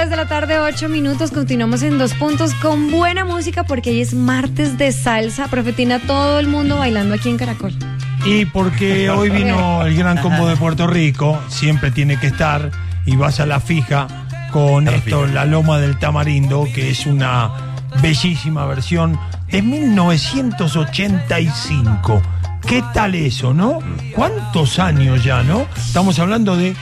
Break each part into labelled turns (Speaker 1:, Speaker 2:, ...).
Speaker 1: de la tarde, 8 minutos. Continuamos en 2 puntos con buena música porque hoy es martes de salsa. Profetina, todo el mundo bailando aquí en Caracol.
Speaker 2: Y porque hoy vino el Gran Combo de Puerto Rico, siempre tiene que estar, y vas a la fija con La Loma del Tamarindo, que es una bellísima versión de 1985. ¿Qué tal eso, no? ¿Cuántos años ya, no? Estamos hablando de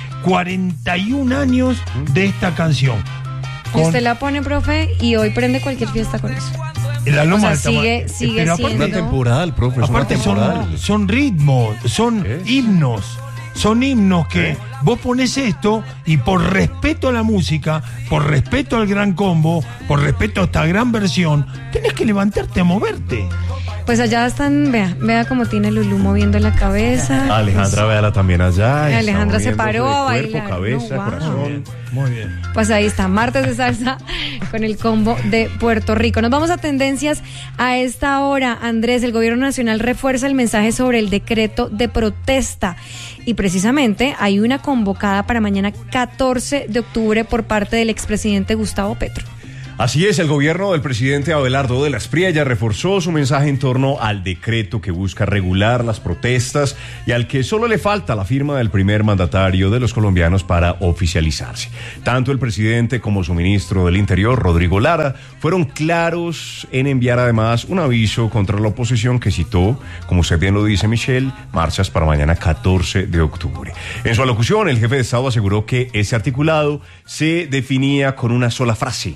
Speaker 2: 41 años de esta canción.
Speaker 1: Usted la pone, profe, y hoy prende cualquier fiesta con eso.
Speaker 2: La Loma del
Speaker 1: sigue siendo
Speaker 3: una temporal, profe.
Speaker 2: Aparte son ritmos, son himnos. Son himnos que vos pones esto y por respeto a la música, por respeto al Gran Combo, por respeto a esta gran versión, tenés que levantarte a moverte.
Speaker 1: Pues allá están, vea cómo tiene Lulú moviendo la cabeza.
Speaker 3: Alejandra, véala también allá.
Speaker 1: Alejandra se paró a bailar.
Speaker 3: Cuerpo, cabeza, corazón.
Speaker 2: Muy bien.
Speaker 1: Pues ahí está, martes de salsa con el Combo de Puerto Rico. Nos vamos a tendencias a esta hora. Andrés, el gobierno nacional refuerza el mensaje sobre el decreto de protesta. Y precisamente hay una convocada para mañana 14 de octubre por parte del expresidente Gustavo Petro.
Speaker 3: Así es, el gobierno del presidente Abelardo de la Espriella reforzó su mensaje en torno al decreto que busca regular las protestas y al que solo le falta la firma del primer mandatario de los colombianos para oficializarse. Tanto el presidente como su ministro del Interior, Rodrigo Lara, fueron claros en enviar además un aviso contra la oposición que citó, como usted bien lo dice, Michelle, marchas para mañana 14 de octubre. En su alocución, el jefe de Estado aseguró que ese articulado se definía con una sola frase: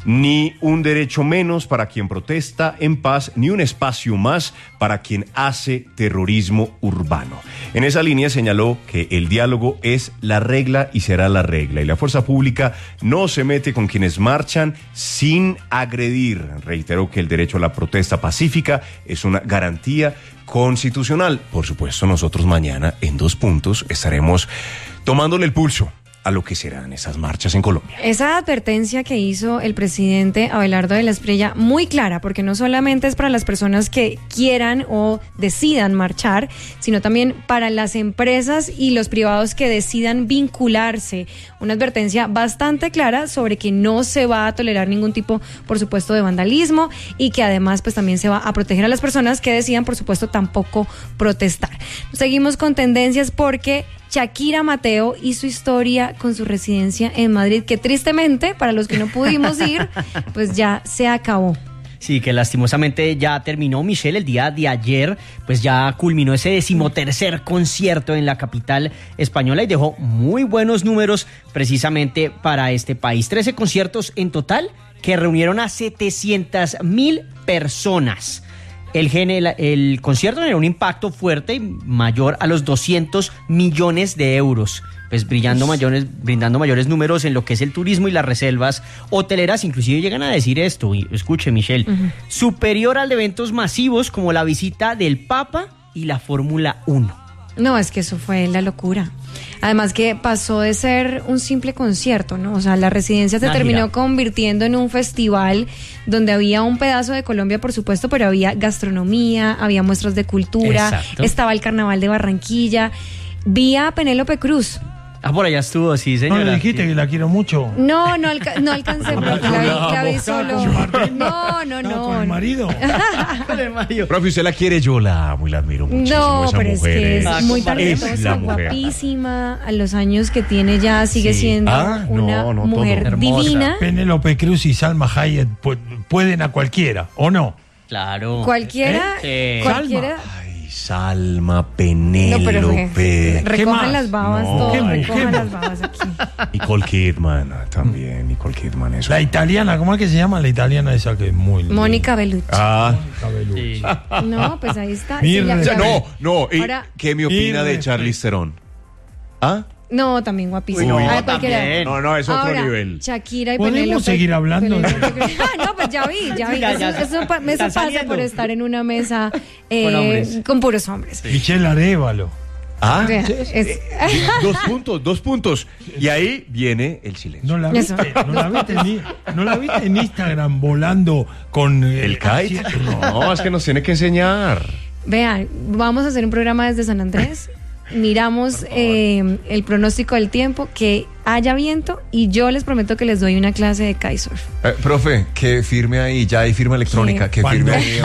Speaker 3: ni un derecho menos para quien protesta en paz, ni un espacio más para quien hace terrorismo urbano. En esa línea señaló que el diálogo es la regla y será la regla, y la fuerza pública no se mete con quienes marchan sin agredir. Reiteró que el derecho a la protesta pacífica es una garantía constitucional. Por supuesto, nosotros mañana en 2 puntos estaremos tomándole el pulso a lo que serán esas marchas en Colombia.
Speaker 1: Esa advertencia que hizo el presidente Abelardo de la Espriella, muy clara, porque no solamente es para las personas que quieran o decidan marchar, sino también para las empresas y los privados que decidan vincularse. Una advertencia bastante clara sobre que no se va a tolerar ningún tipo, por supuesto, de vandalismo, y que además pues también se va a proteger a las personas que decidan, por supuesto, tampoco protestar. Seguimos con tendencias porque Shakira Mateo hizo historia con su residencia en Madrid, que tristemente, para los que no pudimos ir, pues ya se acabó.
Speaker 4: Sí, que lastimosamente ya terminó, Michelle, el día de ayer, pues ya culminó ese 13º concierto en la capital española y dejó muy buenos números precisamente para este país. 13 conciertos en total que reunieron a 700,000 personas. El concierto generó un impacto fuerte y mayor a los 200 millones de euros, pues brindando mayores números en lo que es el turismo y las reservas hoteleras. Inclusive llegan a decir esto, y escuche, Michelle, superior al de eventos masivos como la visita del Papa y la Fórmula 1.
Speaker 1: No, es que eso fue la locura. Además que pasó de ser un simple concierto, ¿no? O sea, la residencia se terminó convirtiendo en un festival donde había un pedazo de Colombia, por supuesto, pero había gastronomía, había muestras de cultura, estaba el Carnaval de Barranquilla, vi a Penélope Cruz.
Speaker 4: Ah, por allá estuvo, sí, señora.
Speaker 2: ¿No le dijiste que la quiero mucho?
Speaker 1: No alcancé, porque la vi solo. No.
Speaker 2: ¿Con el marido?
Speaker 4: Con el marido.
Speaker 3: Profe, usted la quiere, yo la amo y la admiro muchísimo.
Speaker 1: No,
Speaker 3: esa
Speaker 1: pero
Speaker 3: mujer
Speaker 1: es que es muy talentosa, guapísima, a los años que tiene ya sigue siendo una mujer divina.
Speaker 2: Penélope Cruz y Salma Hayek pueden a cualquiera, ¿o no?
Speaker 4: Claro.
Speaker 1: Cualquiera.
Speaker 3: Salma, Penélope.
Speaker 1: Recojan las babas recojan las babas aquí.
Speaker 3: Nicole Kidman también, Nicole Kidman. Eso.
Speaker 2: La italiana, ¿cómo es que se llama? La italiana esa que es muy...
Speaker 1: Mónica Bellucci.
Speaker 2: Mónica Bellucci.
Speaker 4: Sí.
Speaker 1: No, pues ahí está.
Speaker 3: Ahora, ¿qué me opina de Charlize Theron? ¿Ah?
Speaker 1: No, tambieso guapísimo.
Speaker 3: No, es otro nivel.
Speaker 1: Shakira y
Speaker 2: ¿Podemos
Speaker 1: Penélope.
Speaker 2: seguir hablando?
Speaker 1: No, pues ya vi. Eso pasa por estar en una mesa con puros hombres.
Speaker 2: Michelle Arévalo.
Speaker 3: Dos puntos. Y ahí viene el silencio.
Speaker 2: ¿No la viste en Instagram volando con
Speaker 3: el kite? No, es que nos tiene que enseñar.
Speaker 1: Vean, vamos a hacer un programa desde San Andrés. Miramos el pronóstico del tiempo, que haya viento y yo les prometo que les doy una clase de kitesurf.
Speaker 5: Profe, que firme ahí, ya hay firma electrónica, que firme ahí.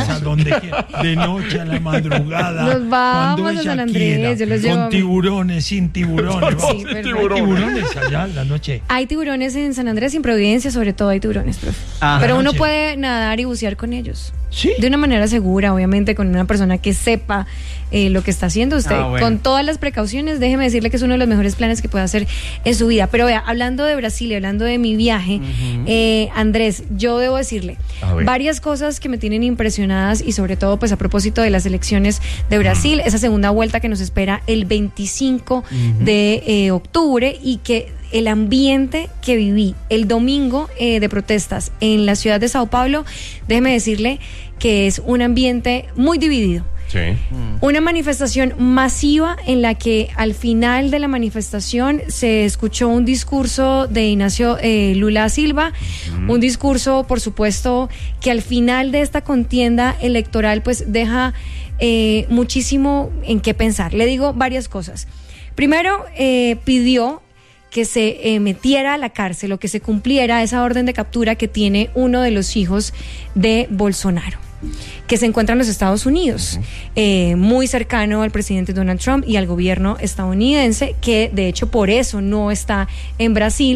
Speaker 2: De noche a la madrugada.
Speaker 1: Nos vamos a San Andrés, yo los llevo.
Speaker 2: Con tiburones, sin tiburones.
Speaker 1: Sí,
Speaker 2: ¿Hay tiburones allá la noche?
Speaker 1: Hay tiburones en San Andrés y en Providencia, sobre todo hay tiburones, profe. Pero uno puede nadar y bucear con ellos.
Speaker 2: Sí.
Speaker 1: De una manera segura, obviamente, con una persona que sepa lo que está haciendo usted. Con todas las precauciones, déjeme decirle que es uno de los mejores planes que puede hacer en su vida. Pero vea, hablando de Brasil y hablando de mi viaje, Andrés, yo debo decirle varias cosas que me tienen impresionadas y sobre todo, pues a propósito de las elecciones de Brasil, esa segunda vuelta que nos espera el 25 de octubre y que el ambiente que viví el domingo de protestas en la ciudad de Sao Paulo, déjeme decirle que es un ambiente muy dividido.
Speaker 3: Sí.
Speaker 1: Una manifestación masiva en la que al final de la manifestación se escuchó un discurso de Ignacio Lula Silva, un discurso, por supuesto, que al final de esta contienda electoral pues deja muchísimo en qué pensar. Le digo varias cosas. Primero, pidió que se metiera a la cárcel o que se cumpliera esa orden de captura que tiene uno de los hijos de Bolsonaro, que se encuentra en los Estados Unidos, muy cercano al presidente Donald Trump y al gobierno estadounidense, que de hecho por eso no está en Brasil.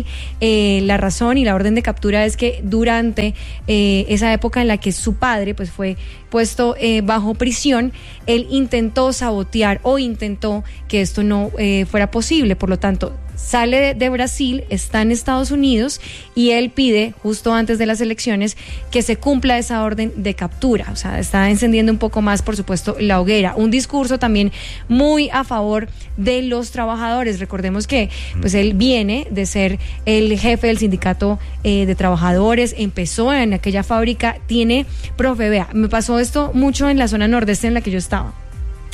Speaker 1: La razón y la orden de captura es que durante esa época en la que su padre pues fue puesto bajo prisión, él intentó sabotear o intentó que esto no fuera posible. Por lo tanto, sale de Brasil, está en Estados Unidos y él pide, justo antes de las elecciones, que se cumpla esa orden de captura. O sea, está encendiendo un poco más, por supuesto, la hoguera. Un discurso también muy a favor de los trabajadores. Recordemos que pues él viene de ser el jefe del sindicato de trabajadores, empezó en aquella fábrica, profe, vea, me pasó esto mucho en la zona nordeste en la que yo estaba.